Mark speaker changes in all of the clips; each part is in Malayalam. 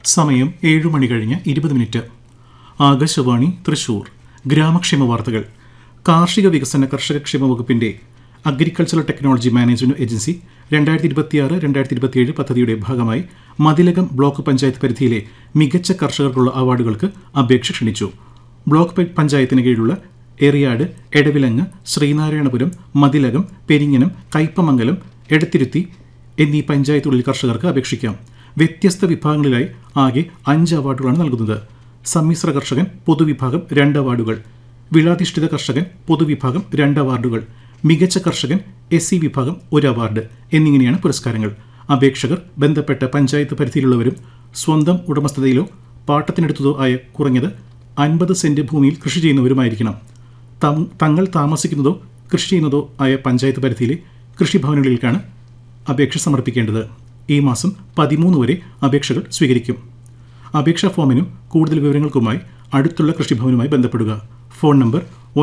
Speaker 1: സമയം 7 മണി കഴിഞ്ഞ് 20 മിനിറ്റ്. ആകാശവാണി തൃശൂർ. ഗ്രാമക്ഷേമ വാർത്തകൾ. കാർഷിക വികസന കർഷകക്ഷേമ വകുപ്പിന്റെ അഗ്രികൾച്ചറൽ ടെക്നോളജി മാനേജ്മെന്റ് ഏജൻസി 2026-2027 പദ്ധതിയുടെ ഭാഗമായി മതിലകം ബ്ലോക്ക് പഞ്ചായത്ത് പരിധിയിലെ മികച്ച കർഷകർക്കുള്ള അവാർഡുകൾക്ക് അപേക്ഷ ക്ഷണിച്ചു. ബ്ലോക്ക് പഞ്ചായത്തിന് കീഴിലുള്ള എറിയാട്, എടവിലങ്ങ്, ശ്രീനാരായണപുരം, മതിലകം, പെരിങ്ങനം, കയ്പമംഗലം, എടത്തിരുത്തി എന്നീ പഞ്ചായത്തുകളിൽ കർഷകർക്ക് അപേക്ഷിക്കാം. വ്യത്യസ്ത വിഭാഗങ്ങളിലായി ആകെ 5 അവാർഡുകളാണ് നൽകുന്നത്. സമ്മിശ്ര കർഷകൻ പൊതുവിഭാഗം 2 അവാർഡുകൾ, വിളാധിഷ്ഠിത കർഷകൻ പൊതുവിഭാഗം 2 അവാർഡുകൾ, മികച്ച കർഷകൻ SC വിഭാഗം 1 അവാർഡ് എന്നിങ്ങനെയാണ് പുരസ്കാരങ്ങൾ. അപേക്ഷകർ ബന്ധപ്പെട്ട പഞ്ചായത്ത് പരിധിയിലുള്ളവരും സ്വന്തം ഉടമസ്ഥതയിലോ പാട്ടത്തിനെടുത്തതോ ആയ കുറഞ്ഞത് 50 സെന്റ് ഭൂമിയിൽ കൃഷി ചെയ്യുന്നവരുമായിരിക്കണം. തങ്ങൾ താമസിക്കുന്നതോ കൃഷി ചെയ്യുന്നതോ ആയ പഞ്ചായത്ത് പരിധിയിലെ കൃഷിഭവനുകളിലേക്കാണ് അപേക്ഷ സമർപ്പിക്കേണ്ടത്. ഈ മാസം 13 വരെ അപേക്ഷകൾ സ്വീകരിക്കും. അപേക്ഷാ ഫോമിനും കൂടുതൽ വിവരങ്ങൾക്കുമായി അടുത്തുള്ള കൃഷിഭവനുമായി ബന്ധപ്പെടുക. Phone number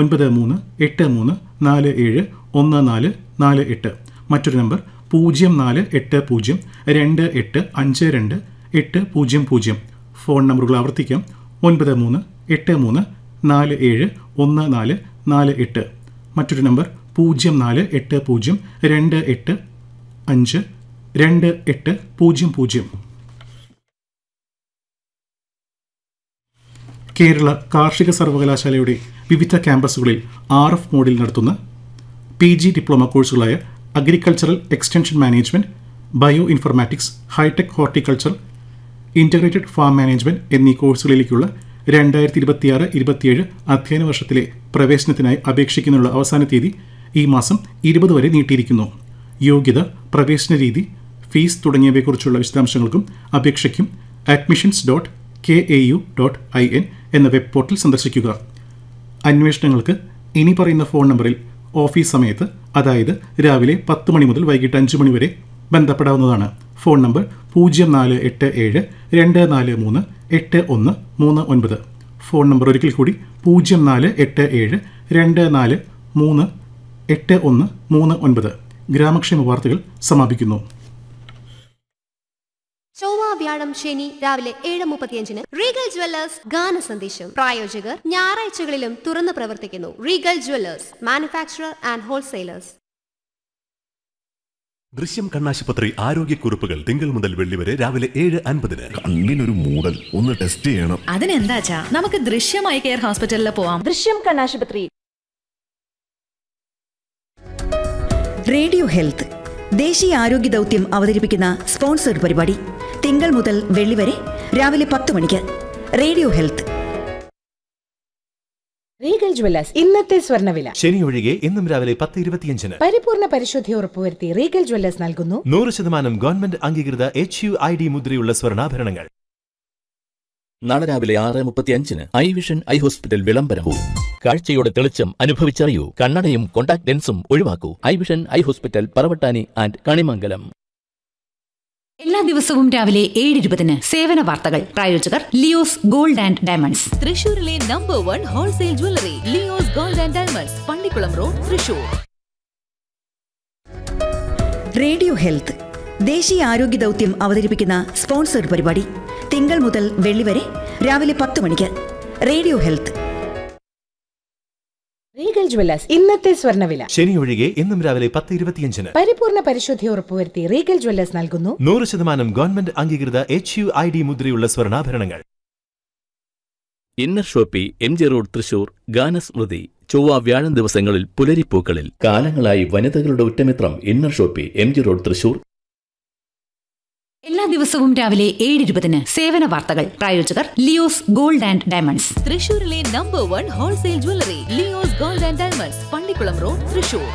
Speaker 1: 9383471448. മറ്റൊരു നമ്പർ 04802852 ഫോൺ നമ്പറുകൾ ആവർത്തിക്കാം. 9383471448. മറ്റൊരു നമ്പർ 04802852 കേരള കാർഷിക സർവകലാശാലയുടെ വിവിധ ക്യാമ്പസുകളിൽ RF മോഡിൽ നടത്തുന്ന PG diploma കോഴ്സുകളായ agricultural extension management, bio informatics, hi tech horticulture, integrated farm management എന്നീ കോഴ്സുകളിലേക്കുള്ള 2026-27 അധ്യയന വർഷത്തിലെ പ്രവേശനത്തിനായി അപേക്ഷിക്കുന്നതിനുള്ള അവസാന തീയതി ഈ മാസം 20 വരെ നീട്ടിയിരിക്കുന്നു. യോഗ്യത, പ്രവേശന രീതി, ഫീസ് തുടങ്ങിയവയെക്കുറിച്ചുള്ള വിശദാംശങ്ങൾക്കും അപേക്ഷയ്ക്കും admissions.kau.in എന്ന വെബ് പോർട്ടൽ സന്ദർശിക്കുക. അന്വേഷണങ്ങൾക്ക് ഇനി പറയുന്ന ഫോൺ നമ്പറിൽ ഓഫീസ് സമയത്ത്, അതായത് രാവിലെ 10 മണി മുതൽ വൈകിട്ട് 5 മണി വരെ ബന്ധപ്പെടാവുന്നതാണ്. Phone number 0487-243-8139. ഫോൺ നമ്പർ ഒരിക്കൽ കൂടി 0487-243-8139. ഗ്രാമക്ഷേമ വാർത്തകൾ സമാപിക്കുന്നു.
Speaker 2: ചൊവ്വ, വ്യാഴം, ശനി രാവിലെ 7:35 റീഗൽ ജ്വല്ലേഴ്സ് ഗാന സന്ദേശം. പ്രായോജകർ ഞായറാഴ്ചകളിലും തുറന്നു പ്രവർത്തിക്കുന്നു. Regal Jewellers, manufacturer and wholesalers.
Speaker 3: ദൃശ്യം കണ്ണാശുപത്രി ആരോഗ്യക്കുറിപ്പുകൾ തിങ്കൾ മുതൽ വെള്ളി വരെ രാവിലെ 7:50.
Speaker 4: കണ്ണിനൊരു മൂടൽ, ഒന്ന് ടെസ്റ്റ് ചെയ്യണം.
Speaker 5: അതിനെന്താച്ചാ, നമുക്ക് ദൃശ്യമായി കെയർ ഹോസ്പിറ്റലിൽ പോവാം.
Speaker 2: ദൃശ്യം കണ്ണാശുപത്രി.
Speaker 6: റേഡിയോ ഹെൽത്ത് ദേശീയ ആരോഗ്യ ദൗത്യം അവതരിപ്പിക്കുന്ന സ്പോൺസർഡ് പരിപാടി തിങ്കൾ മുതൽ വെള്ളി വരെ രാവിലെ 10 മണിക്ക്. Radio health.
Speaker 7: റീഗൽ ജ്വല്ലേഴ്സ് ഇന്നത്തെ സ്വർണ്ണവില.
Speaker 3: ശനി ഒഴികെ ഇന്നും രാവിലെ 10:25.
Speaker 7: പരിപൂർണ പരിശുദ്ധി ഉറപ്പുവരുത്തി റീഗൽ ജ്വല്ലേഴ്സ് നൽകുന്നു
Speaker 3: 100% ഗവൺമെന്റ് അംഗീകൃത HUID മുദ്രയുള്ള സ്വർണ്ണാഭരണങ്ങൾ.
Speaker 8: നാളെ രാവിലെ 6:35 ഐ വിഷൻ ഐ ഹോസ്പിറ്റൽ വിളംബരവും. കാഴ്ചയുടെ തെളിച്ചം അനുഭവിച്ചറിയൂ. കണ്ണടയും contact ലെൻസും ഒഴിവാക്കൂ. I vision eye hospital, Paravattani and Kanimangalam.
Speaker 5: എല്ലാ ദിവസവും രാവിലെ 7:20 സേവന വാർത്തകൾ. പ്രായോജകർ ലിയോസ് ഗോൾഡ് ആൻഡ് ഡയമണ്ട്സ്, തൃശൂരിലെ number 1 wholesale jewellery. Leo's gold and diamonds, Pallikkulam road, Thrissur.
Speaker 6: Radio health ദേശീയ ആരോഗ്യ ദൗത്യം അവതരിപ്പിക്കുന്ന സ്പോൺസർഡ് പരിപാടി തിങ്കൾ മുതൽ വെള്ളി വരെ രാവിലെ 10 മണിക്ക്. Radio health.
Speaker 7: റീഗൽ ജ്വല്ലേഴ്സ് ഇന്നത്തെ സ്വർണ്ണവില.
Speaker 3: ശനി ഒഴികെ ഇന്നും രാവിലെ 10:25.
Speaker 7: പരിപൂർണ പരിശുദ്ധി ഉറപ്പുവരുത്തി റീഗൽ ജ്വല്ലേഴ്സ് നൽകുന്നു
Speaker 3: 100% ഗവൺമെന്റ് അംഗീകൃത HUID മുദ്രയുള്ള സ്വർണ്ണാഭരണങ്ങൾ.
Speaker 8: Inner Shopee, MG road, Thrissur. ഗാനസ്മൃതി ചൊവ്വ, വ്യാഴം ദിവസങ്ങളിൽ പുലരിപ്പൂക്കളിൽ. കാലങ്ങളായി വനിതകളുടെ ഉറ്റമിത്രം inner Shopee, MG road, Thrissur.
Speaker 5: എല്ലാ ദിവസവും രാവിലെ 7:20 സേവന വാർത്തകൾ. പ്രായോജകർ ലിയോസ് ഗോൾഡ് ആൻഡ് ഡയമണ്ട്സ്, തൃശൂരിലെ number 1 wholesale jewellery. Leo's gold and diamonds, Pallikkulam road, Thrissur.